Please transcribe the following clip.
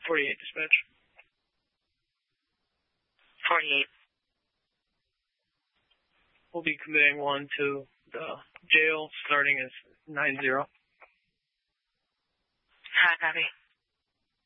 48 dispatch. 48. We'll be conveying one to the jail starting as 90. Hi, copy.